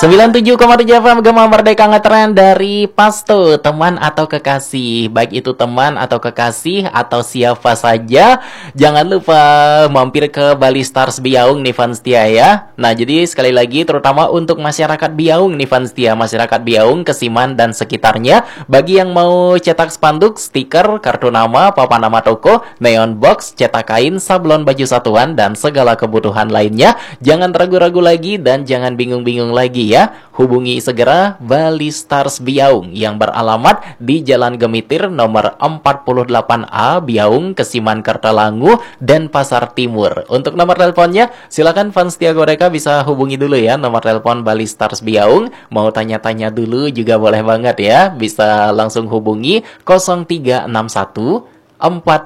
97,7 FM Gema Merdeka ngetren dari Pasto, teman atau kekasih. Baik itu teman atau kekasih atau siapa saja, jangan lupa mampir ke Bali Stars Biaung nih Fans Setia ya. Nah, jadi sekali lagi terutama untuk masyarakat Biaung nih Fans Setia, masyarakat Biaung, Kesiman dan sekitarnya. Bagi yang mau cetak spanduk, stiker, kartu nama, papan nama toko, neon box, cetak kain, sablon baju satuan dan segala kebutuhan lainnya, jangan ragu-ragu lagi dan jangan bingung-bingung lagi ya. Hubungi segera Bali Stars Biaung yang beralamat di Jalan Gemitir nomor 48A Biaung, Kesiman, Kertalangu dan Pasar Timur. Untuk nomor teleponnya silakan Fans Setia Goreka bisa hubungi dulu ya, nomor telepon Bali Stars Biaung. Mau tanya-tanya dulu juga boleh banget ya, bisa langsung hubungi 0361 4